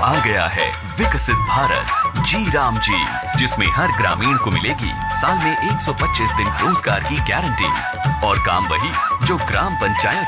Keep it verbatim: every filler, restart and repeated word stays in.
आ गया है विकसित भारत जी राम जी, जिसमें हर ग्रामीण को मिलेगी साल में एक सौ पच्चीस दिन रोजगार की गारंटी और काम वही जो ग्राम पंचायत